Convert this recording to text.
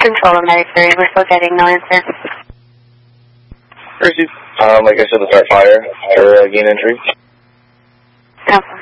Control of Medic 3, we're still getting no answer. Like I said, to start fire or gain entry. Okay.